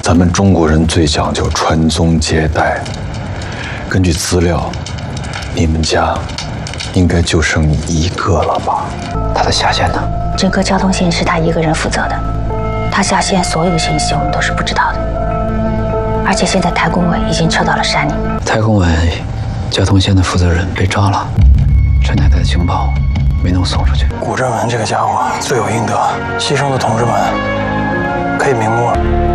咱们中国人最讲究传宗接代。根据资料，你们家应该就剩你一个了吧？ 他的下线呢？ 整个交通线是他一个人负责的，他下线所有信息我们都是不知道的。而且现在台工委已经撤到了山里。 台工委交通线的负责人被抓了，陈太太的情报没能送出去。 古振文这个家伙罪有应得，牺牲的同志们可以瞑目了。